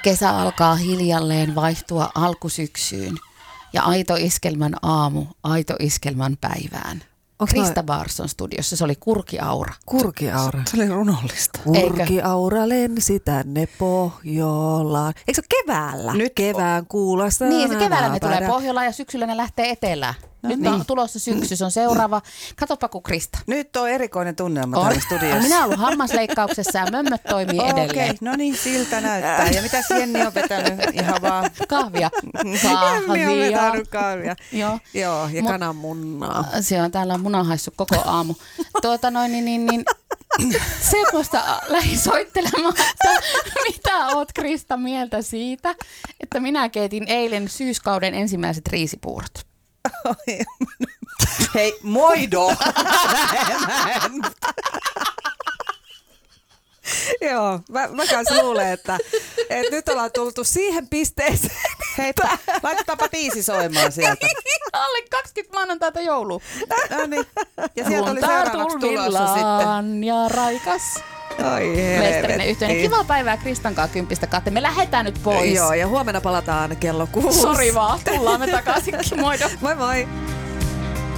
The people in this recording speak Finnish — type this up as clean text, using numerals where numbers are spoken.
Kesä alkaa hiljalleen vaihtua alkusyksyyn ja Aito Iskelmän aamu Aito Iskelmän päivään. Krista Barsson studiossa, se oli Kurkiaura. Kurkiaura. Se oli runollista. Kurkiaura lensi tänne Pohjolaan. Eikö se ole keväällä? Nyt kevään kuulossa. Niin, se keväällä ne tulee Pohjolaan ja syksyllä ne lähtee etelään. Nyt on tulossa syksy, se on seuraava. Katsopa kun Krista. Nyt on erikoinen tunnelma täällä studiossa. Minä olen ollut hammasleikkauksessa ja mömmöt toimii edelleen. Okei, no niin, siltä näyttää. Ja mitäs Jenni on vetänyt ihan vaan? Kahvia. Jenni on vetänyt kahvia. Joo, ja kananmunnaa. Se on täällä munahaissut koko aamu. Semmoista lähi soittelemaan, että mitä oot Krista mieltä siitä, että minä keitin eilen syyskauden ensimmäiset riisipuurot. Hei, moido! Joo, mä kanssa luulen, että nyt ollaan tultu siihen pisteeseen. Heipä, laitetaanpa biisi soimaan sieltä. Alle 20 maanantaita joulu. No niin, ja sieltä oli seuraavaksi tulossa sitten. Ja raikas. Oi Mestarinen yhteinen. Kivaa päivää Kristan kanssa 10-2. Me lähdetään nyt pois. Joo, ja huomenna palataan kello 6. Sori vaan, tullaan me takaisin. Moido. Moi moi.